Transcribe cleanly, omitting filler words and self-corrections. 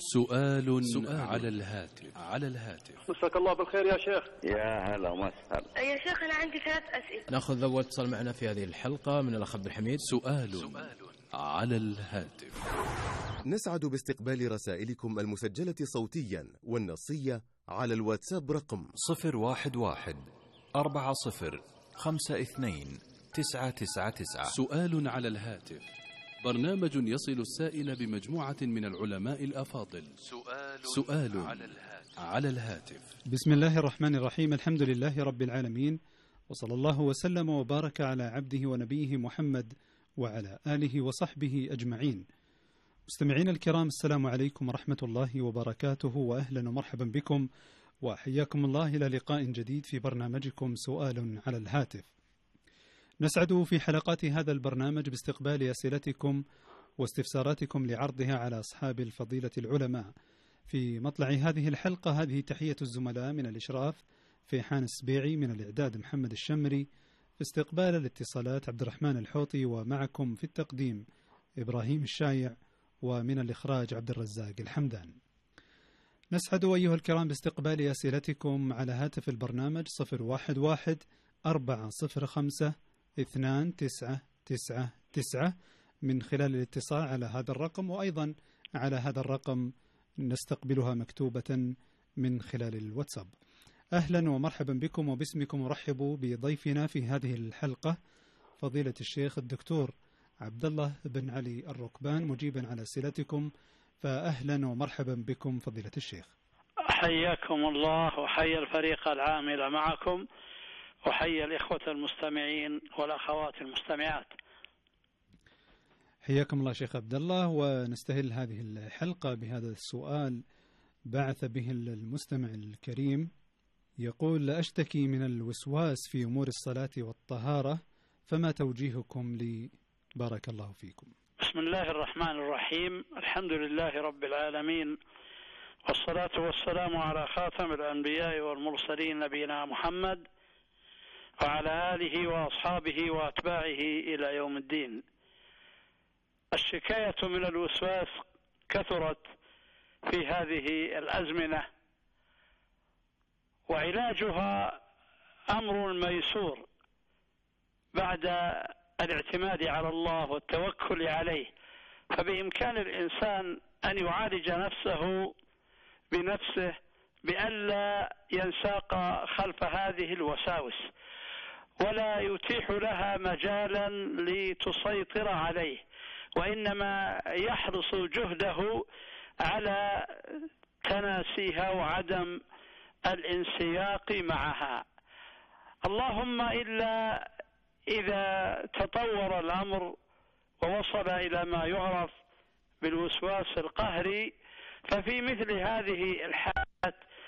سؤال على الهاتف. مساك الله بالخير يا شيخ. يا هلا ومسهلا. يا شيخ أنا عندي 3 أسئلة. نأخذ أول اتصال معنا في هذه الحلقة من الأخ عبد الحميد. سؤال على الهاتف. نسعد باستقبال رسائلكم المسجلة صوتيا والنصية على الواتساب رقم 011-40-52-999. سؤال على الهاتف، برنامج يصل السائل بمجموعة من العلماء الأفاضل. سؤال على الهاتف. بسم الله الرحمن الرحيم، الحمد لله رب العالمين، وصلى الله وسلم وبارك على عبده ونبيه محمد وعلى آله وصحبه أجمعين. مستمعين الكرام، السلام عليكم ورحمة الله وبركاته، وأهلا ومرحبا بكم وحياكم الله إلى لقاء جديد في برنامجكم سؤال على الهاتف. نسعد في حلقات هذا البرنامج باستقبال أسئلتكم واستفساراتكم لعرضها على أصحاب الفضيلة العلماء. في مطلع هذه الحلقة هذه تحية الزملاء من الإشراف فيحان السبيعي، من الإعداد محمد الشمري، في استقبال الاتصالات عبد الرحمن الحوطي، ومعكم في التقديم إبراهيم الشايع، ومن الإخراج عبد الرزاق الحمدان. نسعد أيها الكرام باستقبال أسئلتكم على هاتف البرنامج 011-405-2999 من خلال الاتصال على هذا الرقم، وأيضا على هذا الرقم نستقبلها مكتوبة من خلال الواتساب. أهلا ومرحبا بكم، وباسمكم أرحب بضيفنا في هذه الحلقة فضيلة الشيخ الدكتور عبد الله بن علي الركبان، مجيبا على أسئلتكم. فأهلا ومرحبا بكم فضيلة الشيخ. حياكم الله وحيا الفريق العامل معكم، وحيا الإخوة المستمعين والأخوات المستمعات. حياكم الله شيخ عبد الله. ونستهل هذه الحلقة بهذا السؤال بعث به المستمع الكريم، يقول: لا أشتكي من الوسواس في أمور الصلاة والطهارة، فما توجيهكم لي؟ بارك الله فيكم. بسم الله الرحمن الرحيم، الحمد لله رب العالمين، والصلاة والسلام على خاتم الأنبياء والمرسلين نبينا محمد وعلى آله وأصحابه وأتباعه إلى يوم الدين. الشكاية من الوسواس كثرت في هذه الأزمنة، وعلاجها أمر ميسور بعد الاعتماد على الله والتوكل عليه. فبإمكان الإنسان أن يعالج نفسه بنفسه بألا ينساق خلف هذه الوساوس، ولا يتيح لها مجالا لتسيطر عليه، وإنما يحرص جهده على تناسيها وعدم الانسياق معها. اللهم إلا إذا تطور الأمر ووصل إلى ما يعرف بالوسواس القهري، ففي مثل هذه الحالات